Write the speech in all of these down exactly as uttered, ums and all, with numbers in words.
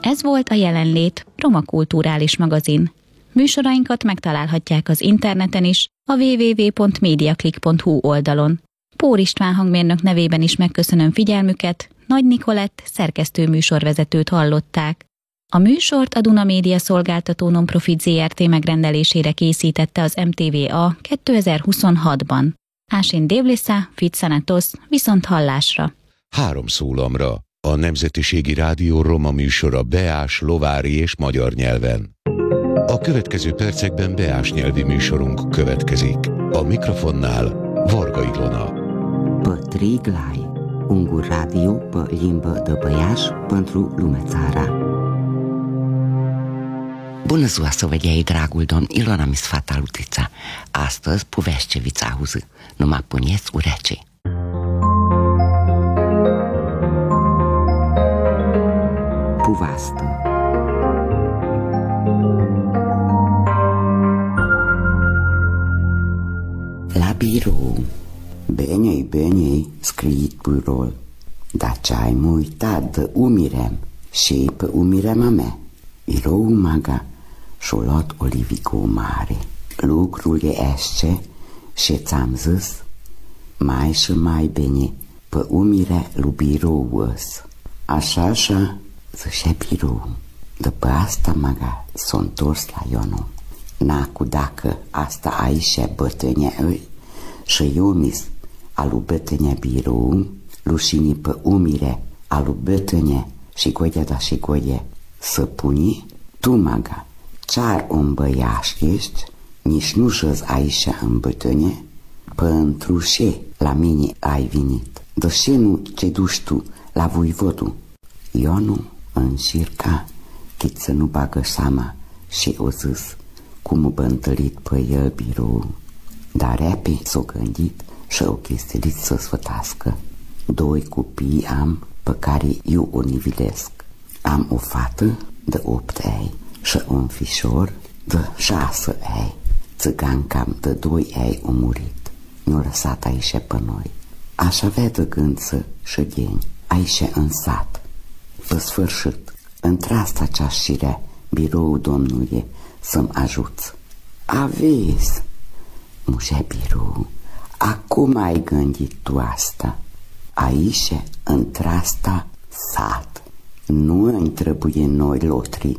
Ez volt a Jelenlét, Roma Kulturális Magazin. Műsorainkat megtalálhatják az interneten is, a double-u double-u double-u pont mediaclick pont hu oldalon. Pór István hangmérnök nevében is megköszönöm figyelmüket, Nagy Nikolett szerkesztő műsorvezetőt hallották. A műsort a Duna Média Szolgáltató Nonprofit zé er té megrendelésére készítette az em té vé a kétezer-huszonhatban. Ásin Dévlissa, Fitszanatosz, viszont hallásra. Három szólamra. A Nemzetiségi Rádió roma műsora beás, lovári és magyar nyelven. A következő percekben beás nyelvi műsorunk következik. A mikrofonnál Varga Ilona. Pătriglai, un radio pe limbă de băiaș pentru lumea țara. Bună ziua, săvăghei, dragul domn, Ilona mi sfata lutița. Astăzi povești auză, numai puneți urece. Puvastă. La birou, bine-i, bine-i, scrit birou, dar ce-ai mă uitat de umirem și pe umirema mea. Birou maga și-o luat Olivico mare. Lucrul e esce și ți-am zis, mai și mai bine, pe umire lui birou ăs. Așa, așa, zicea birou. După asta maga s-o întors la Ionu. Nacu dacă asta aici bătânia îi și eu mis alu bătânia birou, lușini pe umire alu bătânia și goia da și goie să puni, tu maga, ce-ar un băiaș ești, nici nu jăz aici în bătânie, pentru ce la mine ai venit, de ce nu ce duci tu la voivodul? Ionu încerca chit să nu bagă seama și o zis cum bă întâlnit pe el birou, dar repede s-o gândit și o chestilit să sfătască. Doi copii am pe care eu o nivilesc. Am o fată de opt ani și un fișor de șase ani. Țigancam de doi ani a murit. Ne-a lăsat aici pe noi. Aș avea de gând să ședeni aici în sat. Pe sfârșit, într-asta cea șirea biroul domnului să-mi ajuți. Aveți, mușea birou, acum ai gândit tu asta. Aici, într-asta, sat. Nu îmi trebuie noi lotri.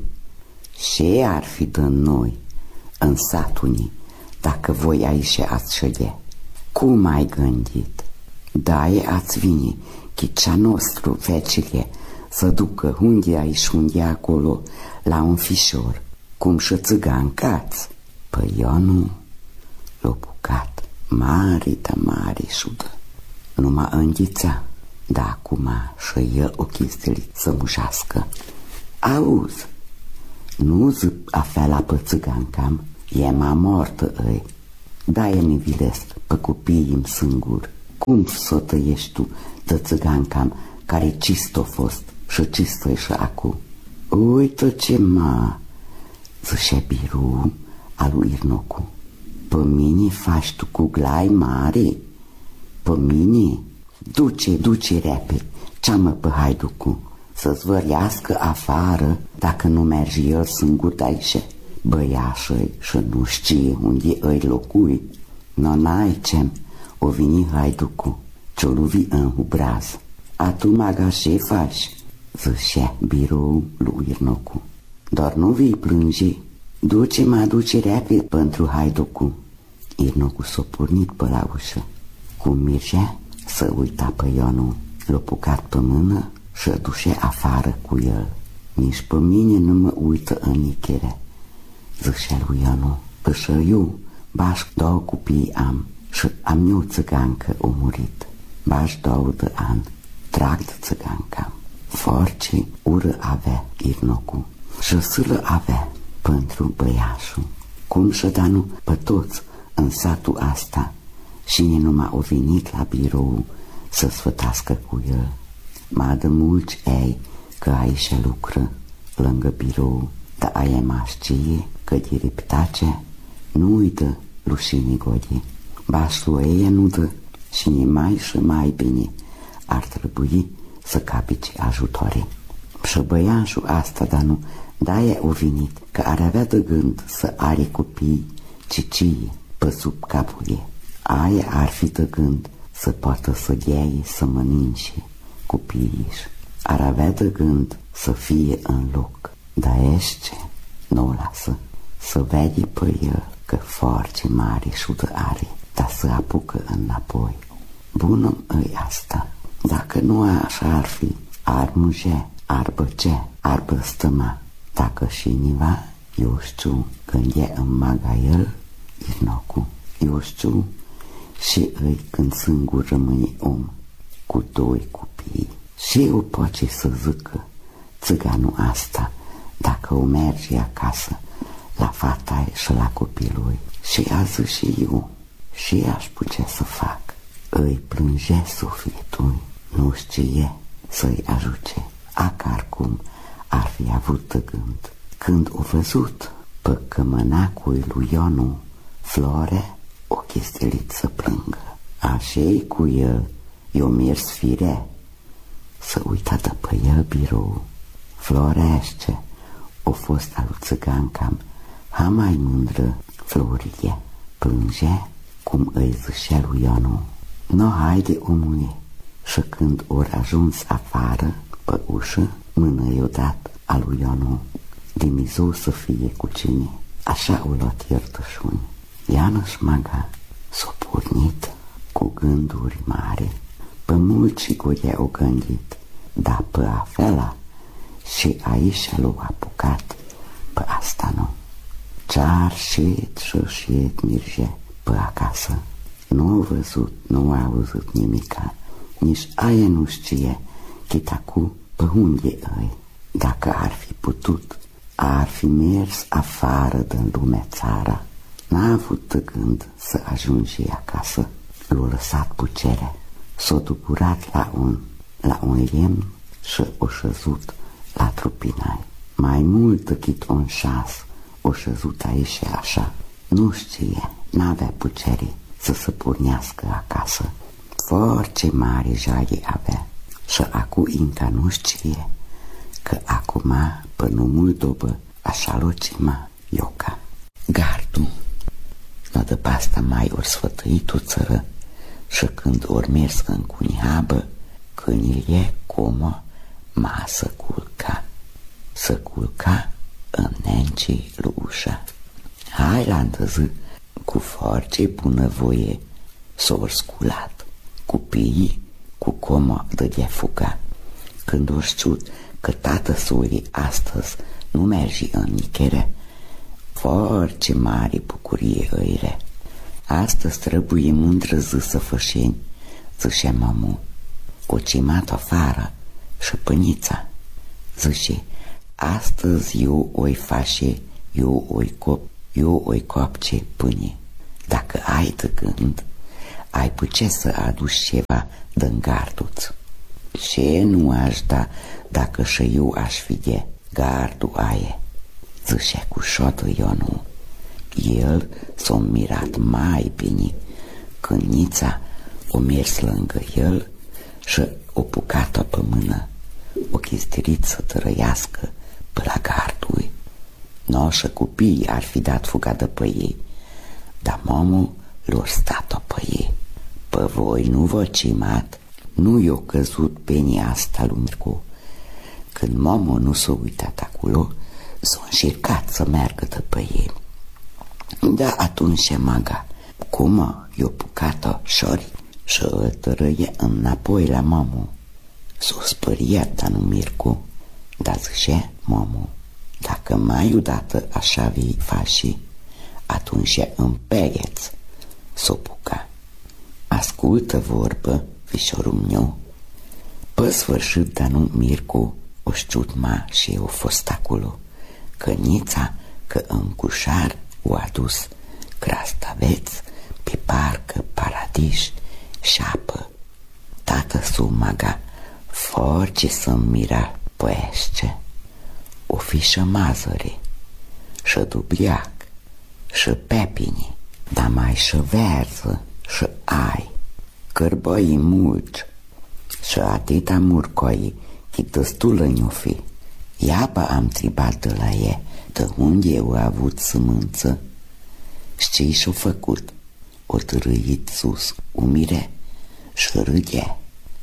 Ce ar fi de noi în satul dacă voi aici ați ședea? Cum ai gândit? Da-i ați vine, chicea nostru, fecile, să ducă unde aici, unde acolo, la un fișor, cum și țigancați. Păi eu nu l-o bucat, mari de mari șudă. Numai înghița, dar acum și el o chistilit să mușească. Auzi, nu zi afea la pe țigancam, e ma mortă îi. Da, e nivilesc pe copiii-mi singur. Cum s-o tăiești tu de țigancam care cist-o fost și cistă-i și acu? Uită ce ma, zicea birou al lui Irnocu. Pe mine faci tu cu glai mare? Pe mine? Duce, duce repede, ceamă pe haiducu, să-ți vărească afară dacă nu merge el singur de aici. Băiașă-i și nu știe unde îi locui. No, n-ai ce o vini haiducu, ce-o luvi în hubraz. A tu, maga, ce faci? Zicea birou lui Irnocu. Doar nu vii plânge. Duce, mă duce repede pentru haiducu. Irnocu s-a pornit pe la ușă. Cum mergea, să uita pe Ionu. L-a pucat pe mână și o duce afară cu el. Nici pe mine nu mă uită în nichere. Zicea lui Ionu, că și eu baș două copii am și am eu țigancă o murit. Baș două de ani, trag de țigancă. Force ură avea Irnocu și sâlă avea pentru băiașul. Cum și da nu pe toți în satul asta și numai o venit la birou să sfătască cu el. Mai de mulți ei că aici lucră lângă birou, dar aia mă știe că de reptace nu uită lușinii godii. Bașul ei nu dă și mai și mai bine ar trebui să capici ajutoare. Și Și băianșul asta, dar nu, de-aia o venit, că ar avea de gând să are copii cicie pe sub capul ei. Aia ar fi de gând să poată să gheaie, să mănânce copiii. Ar avea de gând să fie în loc, dar ește, nu o lasă, să vede pe el că foarte mare șudă are, dar să apucă înapoi. Bună îi asta, dacă nu așa ar fi, ar muge, ar băce, ar băstăma. Dacă și niva, eu știu, când e în maga el, e nocu. Eu știu și îi când singur rămâne om, cu doi copii. Și eu poate să zică țiganul asta, dacă o merge acasă la fata și la copilului. Și a zis și eu, și aș putea să fac. Îi plânge sufletul, nu știe să-i ajute. Acar cum ar fi avut de gând. Când o văzut pe cămânacul lui Ionu Flore, o chestelit să plângă. Așa-i cu el, i-o mers fire, să uita de pe el birou. Florește, o fost alu țigancam, ha mai mândră Florie. Plânge cum îi zicea lui Ionu. No, haide, omule. Și când ori ajuns afară, pe ușă, mână i-o dat a lui Ionu. Dimizou să fie cu cine. Așa o luat iertășuni. Ianoș Maga s-o pornit cu gânduri mari. Pe mulți goia o gândit, dar pe afela și aici l-o apucat, pe asta nu. Ce-ar șet și șet mirge pe acasă. Nu a văzut, nu a auzit nimica, nici aia nu știe chitacu pe unde îi. Dacă ar fi putut, ar fi mers afară din lumea țara. N-a avut de gând să ajunge acasă. L-a lăsat pucere, s-a duburat la un, la un lemn și o șezut la trupinai. Mai mult decât un șas o șezut aici așa. Nu știe, n-avea pucere să se pornească acasă. Foarte mare jaie avea și acu încă nu știe că acum până mult dobă așa locima Ioca. Gardu, no de pasta mai ori sfătăit o țără și când ori mers în cunihabă, când e comă, ma să culca. Să culca în nencii lui ușa. Hai la îndăză, cu foarte bună voie s-or sculat. Copiii cu comă dădea fuga. Când ori știut că tată sorii astăzi nu merge în nichere, foarte mare bucurie îire. Astăzi trebuie mândră zi să fășeni, zicea mamu. O cimat afară și pânița. Zice, astăzi eu oi face, eu oi cop, eu oi copce pâine. Dacă ai de gând, ai putea să aduci ceva din garduț. Ce nu aș da dacă și eu aș fi de gardu aie, zicea cu șotă Ionu. El s-a mirat mai bine când Nița o mers lângă el și o pucat-o pe mână, o chistirit să trăiască pe la gardului. Noșă copiii ar fi dat fuga de pe ei, dar mamul lor stat-o pe ei. Pe voi nu vă cimat, nu i-o căzut penii asta lui Mircu. Când mamul nu s-a uitat acolo, s-a încercat să meargă de pe ei. Da, atunci Maga, cum i-o pucat-o șori și îl tărăie înapoi la mamul. S-a spăriat anu Mircu, dar zice mamul, dacă mai odată așa vei face, atunci împereți s-o puca. Ascultă vorbă, fișorul meu. Pe sfârșit, dar nu Mircu o știut ma și o fost acolo, că Nița, că în cușar o adus crastaveți, pe parcă paradiș și apă. Tată s-o Maga, foarte să-mi mira păiește, o fișă mazăre, și dubliac, și pepini, dar mai și verză, și ai, cărbăii mulți, și atâta murcoi, că destulă n-o fi, Iaba am tribat de la e, de unde eu a avut sămânță. Știi și-o făcut? O târâit sus umire și râdea.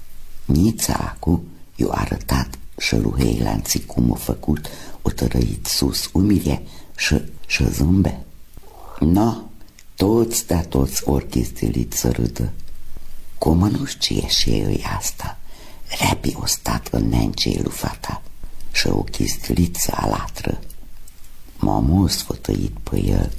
Nița acu i-o arătat și lui Heilanții cum o făcut, o târâit sus umire și, și zâmbe. No, toți da toți ori chistilit să râdă. Cum nu știe și ei asta? Repi o stat în nencei lui fata și o chistilit să alatră. Mama o sfătăit pe el.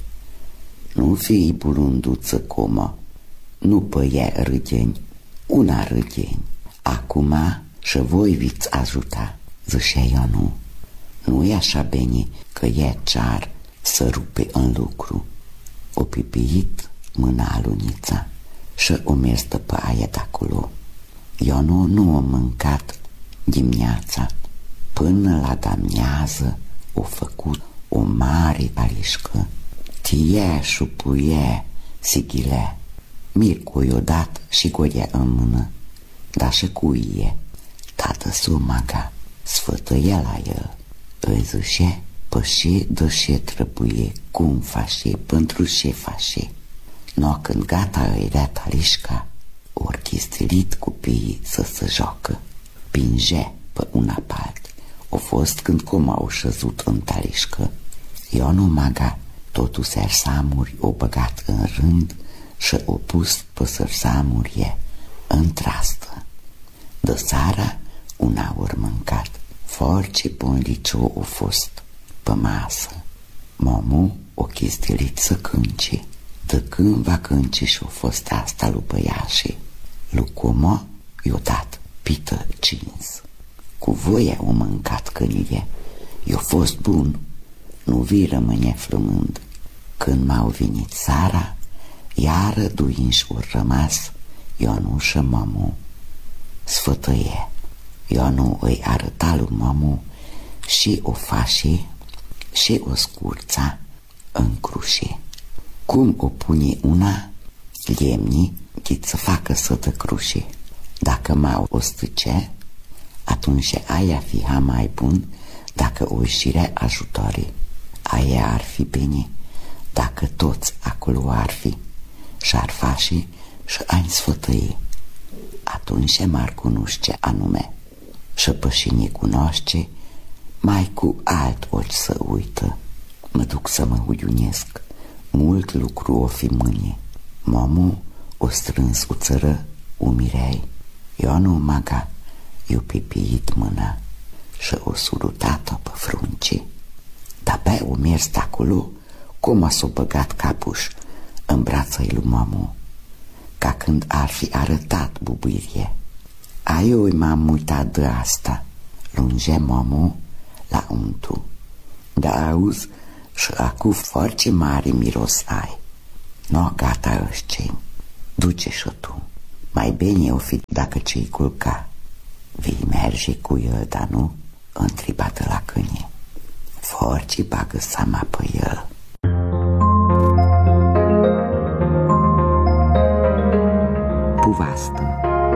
Nu fii bulunduță coma, nu păie râgeni, una râgeni. Acum și voi viți ajuta, zicea Ionu. Nu-i așa bine că e cear să rupe în lucru. O pipiit mâna alunița și o mers pe aia de acolo. Ionu nu a mâncat dimineața. Până la damiază o făcut o mare palișcă. Tie și puie sighile. Mircu i-o dat și goia în mână, dar și cuie. Tată sumaga sfătăia la el. Îi zice pășe de ce trebuie, cum face, pentru ce face. No, când gata îi rea talișca, ori chistilit copiii să se joacă. Pinge pe una part. O fost când cum au șezut în talișcă. Ionu maga totul sersamuri o băgat în rând și o pus pe sărsamurie în trastă. De seara una ori mâncat. Foarte bun liceu o fost pe masă. Mamu o chistilit să cânce. De când va cânce și-o fost asta lui băiașii. Lui Coma i-o dat pită cins. Cu voia o mâncat cânie. I-o fost bun. Nu vi rămâne flămând. Când m-au venit seara, iară duinși ori rămas Ionu și mamu. Sfătăie. Ionu îi arăta lui mamu și o fașe și o scurța în crușe. Cum o pune una, lemnii, chit să facă să dă crușe. Dacă m-au o stâce, atunci aia fi ha mai bun dacă o ieșire ajutoare. Aia ar fi bine dacă toți acolo ar fi și-ar face și ani sfătăi. Atunci m-ar cunoaște anume și pe cine cunoaște mai cu alt ochi să uită. Mă duc să mă huiunesc, mult lucru o fi mâine. Mamu o strâns o țără umirei. Ionu maga i-o pipiit mâna și o surutat-o pe frunce. Dar pe o mers de acolo, cum a s-o băgat capuș în braței lui mamu, ca când ar fi arătat bubuirie. Aioi m-am uitat de asta, lunge mamu la untu. Da auzi și acu foarte mare miros ai. No, gata ășceni, duce și tu. Mai bine o fi dacă ce-i culca. Vei merge cu el, dar nu întribată la câine. Foarte bagă seama pe el. Puvastă.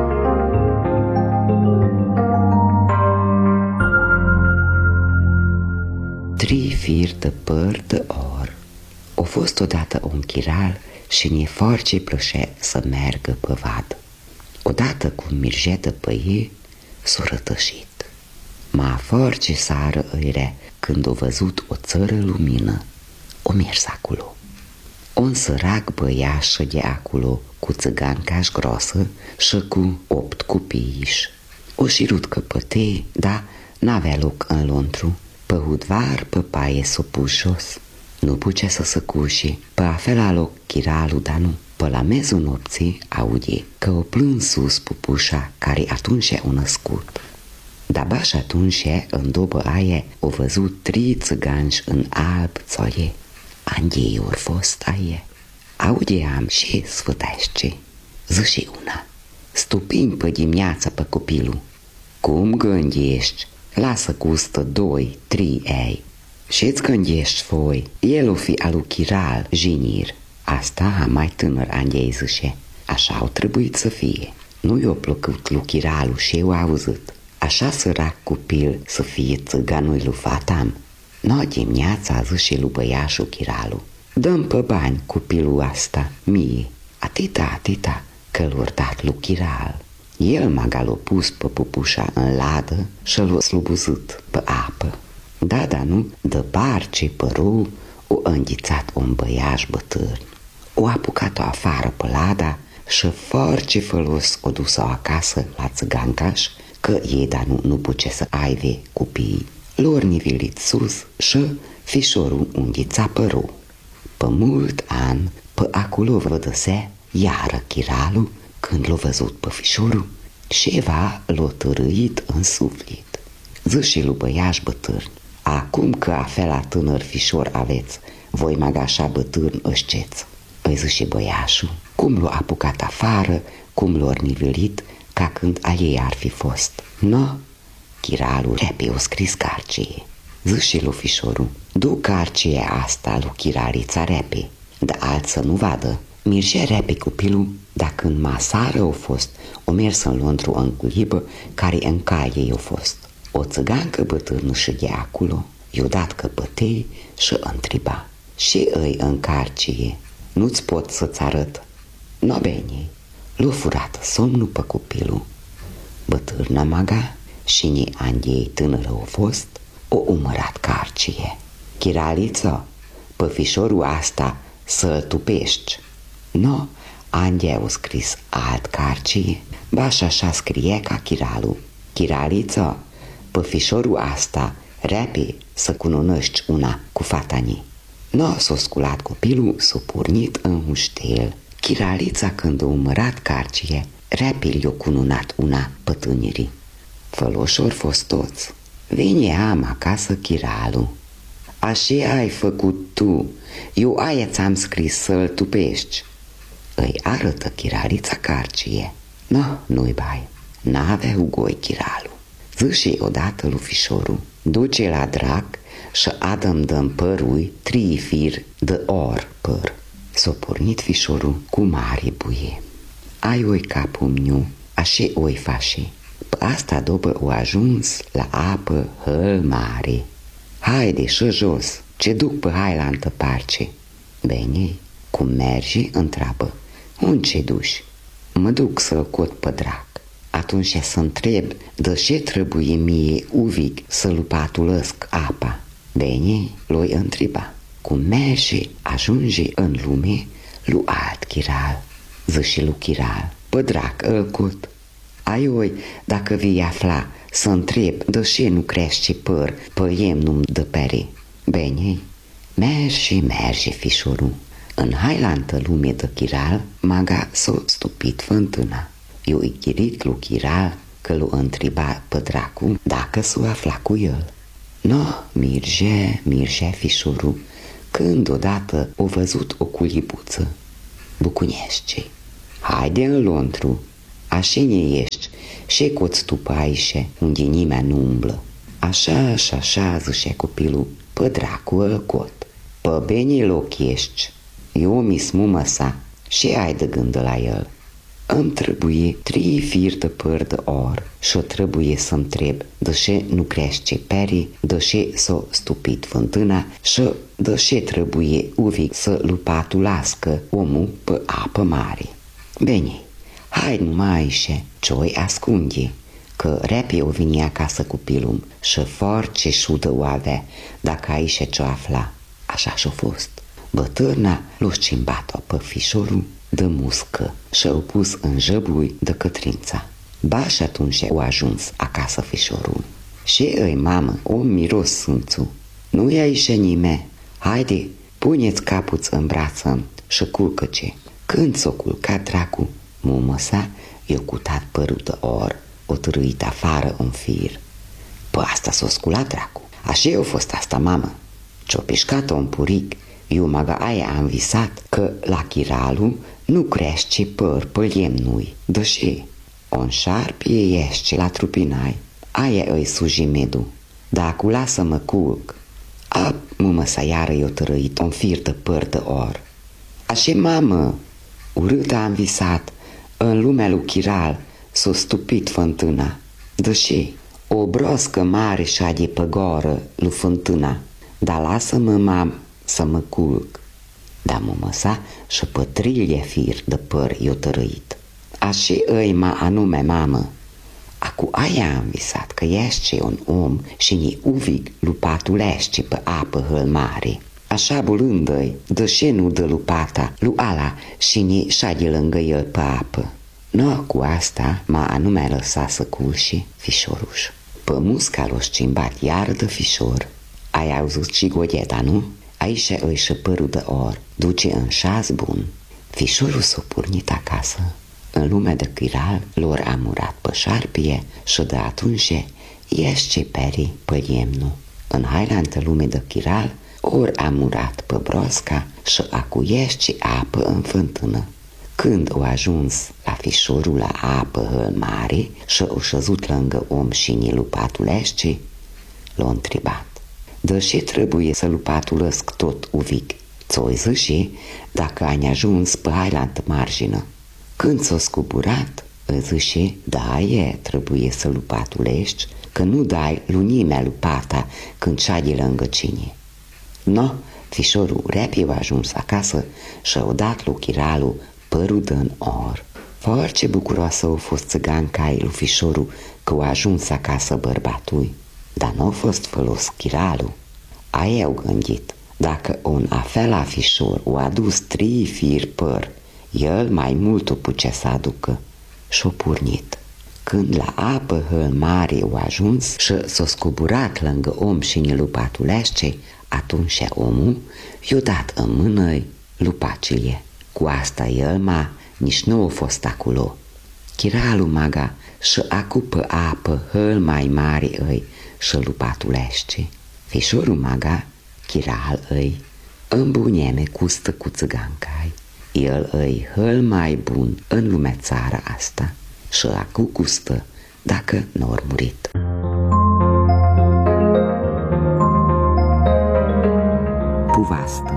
Trei fir de păr de or. O fost odată un chiral și ne foarte plăcea să meargă pe vad. Odată cum mirjetă pe ei, s-o rătășit. Ma foarte sară îire când o văzut o țără lumină, o mers acolo. Un sărac băiașă de acolo cu țiganca-și grosă și cu opt copiiși. O șirut căpătei, dar n-avea loc în lontru, pe hudvar, pe paie s-o pus jos. Nu pucea să se cușe, pe afela loc chiralul, dar nu. Pe la mezul nopții aude că o plâns sus pupușa care atunci o născut. Dar și atunci, în dobă aia, o văzut trei țiganși în alb țoie. Andei ori fost aia. Aude am și sfătește. Zice una, stupini pe dimineața pe copilul. Cum gândești? Lasă custă doi, trei ei. Și-ți gândești voi, el o fi alu chiral, jinir. Asta mai tânăr Andei zice. Așa au trebuit să fie. Nu i-o plăcut lui chiralul și eu auzit. Așa sărac copil să fie țăganul lui fatam. No, dimineața a zis și lui băiașul Chiralu: dăm pe bani copilul asta mie. Atita, atita, că l-or dat lui Chiral. El m-a l-a pus pe pupușa în ladă și l-a slubuzit pe apă. Da, da, nu, de barce păru o înghițat un băiaș bătân. O apucat-o afară pe lada și foarte folos o dus-o acasă la țăgancaș, că ei, da, nu, nu puce să aive copiii. Lor nivelit sus și fișorul înghița părul. Pe mult an, pe acolo vădăse iară Chiralu când l-a văzut pe fișorul și Eva l-a tărâit în suflet. Ză și lui băiaș bătân: acum că afela tânăr fișor aveți, voi maga așa bătân ășceți. Îi ză și băiașul cum l-a apucat afară, cum l-a nivelit, ca când a ei ar fi fost. No, Chiralu repe o scris carcie. Ză și lui fișorul: du carcia asta lui Chiralița repe, dar alt să nu vadă. Mirge repe copilul, dar când masară o fost, o mers în Londru în culibă, care în caie i-o fost. O țăgancă bătână și de acolo, i-o dat căpătei și întreba: și îi în carcie, nu-ți pot să-ți arăt? No, bine, l-a furat somnul pe copilul. Bătârna maga și ni Andiei tânără o fost, o umărat carcie. Chiraliță, pe fișorul asta să-l tupești. No, Andia o scris alt carcie, ba și așa scrie ca Chiralu: Chiraliță, pe fișorul asta repe să cunoști una cu fatanii. No, s-o sculat copilul, s-o pornit în huștel. Chiralița, când a umărat carcie, repe i-o cununat una pe tânării. Făloșori fost toți. Vine am acasă Chiralu: așa ai făcut tu, eu aia ți-am scris să-l tupești. Îi arătă Chiralița carcie. No, nu-i bai, n-avea ugoi Chiralu. Zâși odată lui fișorul: duce la drac și adă-mi dă-mi părui trei fir de or păr. S-o pornit fișorul cu mare buie. Ai oi capul miu, așa oi fașe. Pe asta după o ajuns la apă hăl mare. Haide și jos, ce duc pe hailantă parce. Bine, cum mergi, întreabă: unde duci? Mă duc să-l cot pe drac. Atunci să întreb de ce trebuie mie uvic să lupatulăsc apa. Bine, l-oi întreba. Cum merge, ajunge în lume lui alt Chiral. Ză și lui Chiral: pe drac îl cot. Aioi, dacă vei afla, să întreb de ce nu crește păr pe iemnul de pere. Bine, merge, merge fișorul. În hailantă lume de Chiral, maga s-o stupit fântâna. Eu i chirit lui Chiral că l-o întreba pe dracu dacă s-o afla cu el. No, mirge, mirge fișorul, când odată o văzut o culibuță. Bucunește: haide în Londru, așa ne ești, și coți tu pe aici, unde nimeni nu umblă. Așa și așa, zice copilul, pe dracu îl cot. Pe bine loc ești, eu mi-s mumă sa și ai de gândă la el. Îmi trebuie trei fir de păr de or și trebuie să-mi treb de ce nu crește perii, de ce s-o stupit fântâna și de ce trebuie uvic să lupatulască omul pe apă mare. Bine, hai numai aici, ce-oi ascunde, că repe o vine acasă copilul și foarte șudă o avea dacă aici ce-o afla. Așa și-a fost. Bătârna l-a scimbat-o pe fișorul de muscă și-o pus în jăbui de cătrința. Ba și atunci o ajuns acasă fișorul. Și îi, mamă, o miros sânțul. Nu-i aici nimeni. Haide, puneți capuț în brață și culcă-ce. Când s-o culcat dracu, mumă sa i-o cutat părul de or, o târâit afară în fir. Pe asta s-o sculat dracu. Așa a fost asta, mamă. Ce-o pișcat-o în puric, eu maga aia am visat că la Chiralu nu crește păr pe lemnui, deși on șarpie ește la trupinai, aia îi suji medu. Dacă lasă-mă culc, a, mumă sa iară i-o tărăit un fir de păr de or. Așa, mamă, urât am visat, în lumea lui Chiral s-o stupit fântâna, deși O broscă mare șade pe goră, lui fântâna, dar lasă-mă, mam, să mă culc. Dar mă măsa și pătrilje fir de păr i-o tărâit. Așa îi ma anume, mamă. Acu aia am visat că ești un om și ni uvig lupatul ești pe apă hăl mare. Așa bulândă-i, deși nu dă lupata, lu ala și ni șade lângă el pe apă. No, cu asta m-a anume lăsat să culși fișoruș. Pe musca l-o scimbat iar de fișor. Ai auzit și godeta, nu? Aici îi și părul de or, duce în șaz bun. Fișorul s-a pornit acasă. În lumea de chiral lor a murat pe șarpie și de atunci ești peri pe iemnu. În hailantă lume de chiral ori a murat pe brosca și acu ești apă în fântână. Când au ajuns la fișorul la apă hăl mare și au șezut lângă om și ni lupatulești, l-a întrebat. Deși trebuie să lupatulăsc tot uvic, ți-o zici dacă ai ajuns pe hailantă margină. Când s-o scuburat, îi zice, da, e, trebuie să lupatulești, că nu dai lunimea lupata când șade lângă cine. No, fișorul repede a ajuns acasă și a dat lui chiralul părul de or. Foarte bucuroasă a fost țiganca lui fișorul că a ajuns acasă bărbatului, dar nu a fost folos chiralul. Aia au gândit, dacă un afel la fișor o adus trei fir păr, el mai mult o pucea să aducă și-o pornit. Când la apă hăl mare o ajuns și s-o scuburat lângă om și ni lupatulește, atunci omul i-o dat în mână lupacilie. Cu asta el ma nici nu a fost acolo. Chiralul maga și acu pe apă hăl mai mare îi și lupatulește. Fișorul maga, chiral îi, îmbuneme custă cu țigancai. El îi hăl mai bun în lumea țara asta și acu custă dacă n-or murit. Puvastă.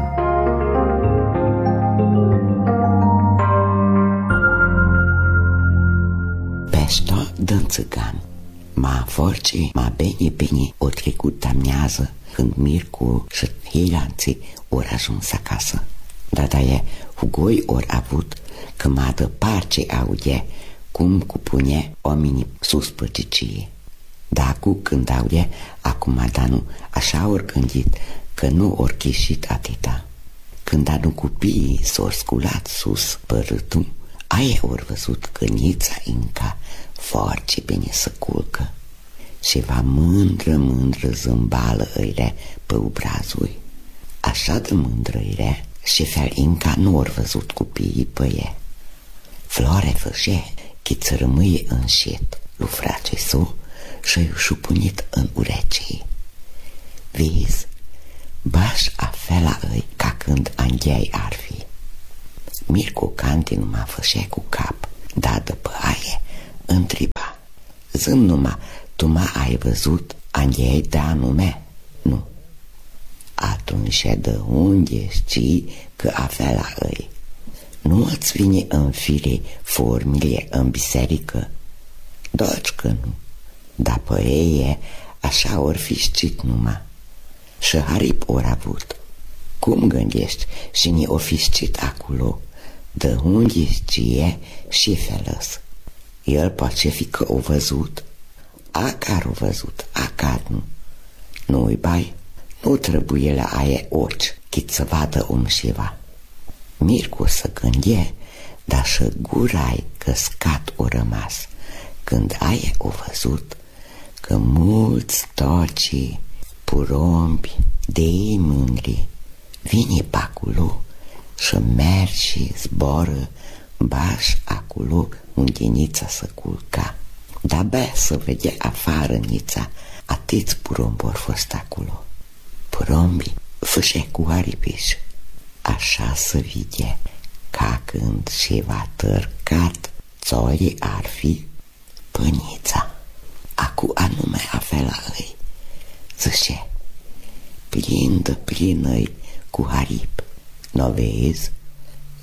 Peșto dă-n țigan. Ma force, ma bine, bine, o trecut amiază când Mircu și heilanții ori ajuns acasă. Dar da-e, hugoi ori avut că m-a dă parce aude cum cupune oamenii sus păcicie. Dar acu când aude, acum Adanu așa ori gândit că nu ori chișit atâta. Când anu copiii s-or sculat sus părâtul, aia ori văzut că nița Inca foarte bine să culcă și va mândră, mândră zâmbală îile pe obrazui. Așa de mândră îile și fel Inca nu ori văzut copiii pe e. Flore fășe, chiță rămâie în șet, lui frace său și-i șupunit în urecei. Vezi, baș afela îi ca când angheai ar fi. Mircu Canti numai fășe cu cap, dar după aia întreba. Zând numai, tu mă ai văzut angheai de anume? Nu. Atunci de unde știi că afela îi? Nu îți vine în fire formile în biserică? Doci că nu. Dar pe ei așa ori fi știt numai. Și harip ori avut. Cum gândești și ni o fi știt acolo? De unde știe și felăs? El poate fi că o văzut, acar o văzut, acar nu. Nu-i bai, nu trebuie la aia ochi, chit să vadă om ceva. Mircu să gândie, dar și gurai că scat o rămas, când aia o văzut, că mulți toci, purombi, de-i mândri, vine pe acolo și mergi și zboră baș acolo unde nița să culca. De-abia să vede afară nița, atâți purombi au fost acolo. Purombii fâșe cu aripiș, așa să vede ca când ceva tărcat țorii ar fi pănița. Acu anume afela îi, zice, plin de plină-i cu harip. N-o vezi?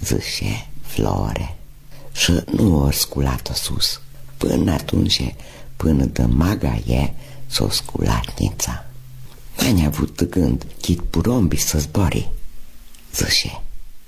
Zice, Flore. Și nu ori sculat-o sus. Până atunci până de maga e s-o sculatnița. N-ai avut gând chit purombi să zbori, zășe.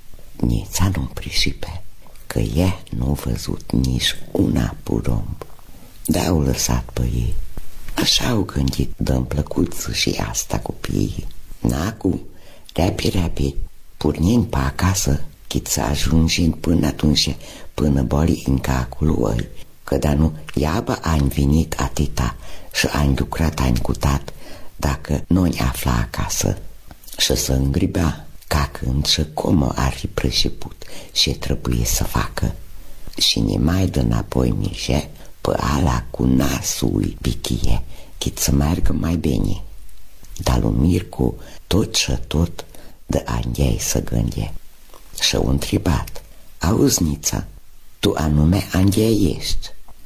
Nița nu prișipe, că e nu văzut nici una puromb. Dar-au lăsat pe ei. Așa au gândit, dă-mi plăcut și asta copiii. N-acu, rapi-rapi, pornind pe acasă, chit să ajungind până atunci, până boli în cacul oi, că da nu, iabă ani venit atita și ani lucrat ani cutat, dacă nu-i afla acasă și să îngribea ca când și cum ar fi prășiput și trebuie să facă. Și nimai dă înapoi mișe pe ala cu nasul pichie, chit să meargă mai bine. Dar lui Mircu tot și tot de anghei să gânde. Și-au întrebat, auzi, Nița, tu anume anghei ești?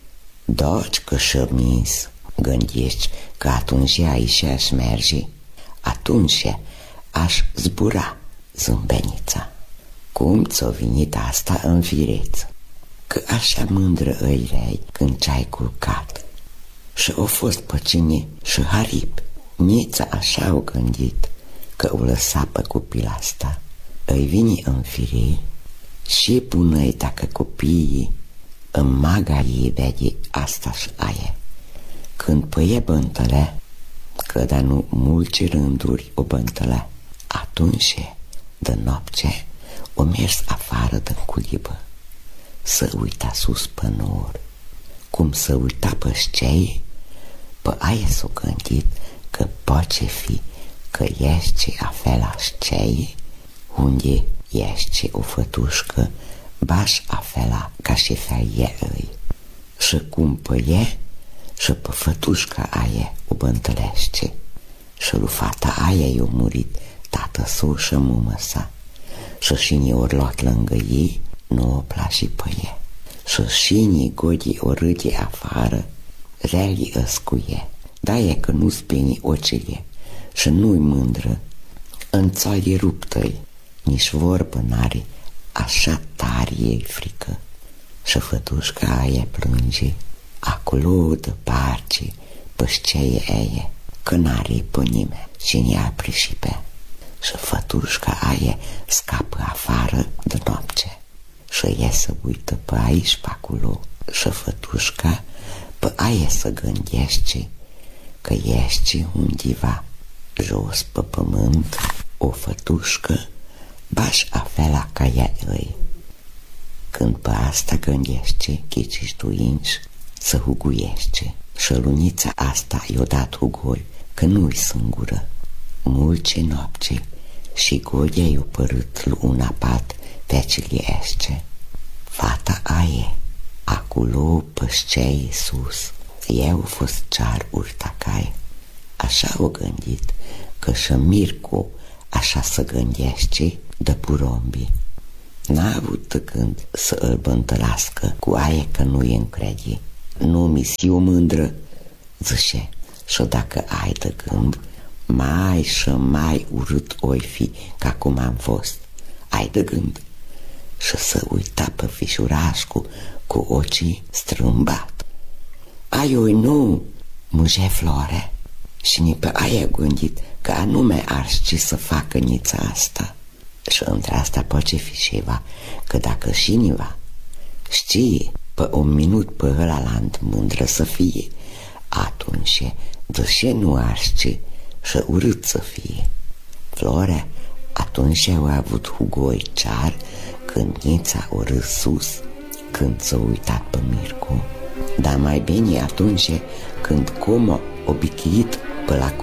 Doci că și mis, gândești că atunci aici aș merge, atunci aș zbura, zâmbenița. Cum ți-o venit asta în fireță? Că așa mândră îi rei când ce-ai culcat. Și o fost pe cine și harip. Nița așa au gândit că o lăsa pe copila asta. Îi vine în fire și pune-i dacă copiii în maga ei vede asta și aia. Când păie bântăle, că da nu mulți rânduri o bântăle, atunci de noapte o mers afară din culibă, să uita sus pe nor, cum să uita pe scei, pe aia s-o gândit că poate fi că ești afela scei, unde ești o fătușcă, baș afela ca și felie îi. Și cum pe e, și pe fătușca aia o bântălește. Și lui fata aia i-a murit tată său și mumă sa. Și șinii ori luat lângă ei, nu o plași pe e. Și șinii godii o râde afară, reali ăscuie. Da e că nu spini ocele și nu-i mândră, în țoarii ruptă-i, nici vorbă n-are, așa tare e frică. Și fătușca aia plânge, acolo de parce, pășceie eie, că n-are pe nimeni și ne-a prișipe. Și fătușca aia scapă afară de noapte și e să uită pe aici, pe acolo. Și fătușca pe aia să gândește că ești undeva jos pe pământ o fătușcă baș afela ca ea îi. Când pe asta gândește, chici tu inci să huguiește. Și lunița asta i-o dat hugoi că nu-i singură. Mulce noapte și godia i-o părât lui un apat fecile esce. Fata aie, acolo pășcei sus, eu fost cear urtacai. Așa o gândit că și Mircu așa să gândește de purombi. N-a avut de gând să îl bântălască cu aia că nu-i încrede. Nu mi siu mândră, zice, și dacă ai de gând, mai și mai urât oi fi ca cum am fost. Ai de gând și să uita pe fișurașcu cu ochii strâmbat. Ai oi nu, muge Flore, și ni pe aia gândit că anume ar ști să facă nița asta. Și între asta poate fi ceva, că dacă și niva știe pe un minut pe ăla land mândră să fie, atunci de ce nu ar ști și urât să fie? Flore atunci au avut hugoi cear când nița o râs sus, când s-a uitat pe Mircu. Dar mai bine atunci când Como o bichit pe la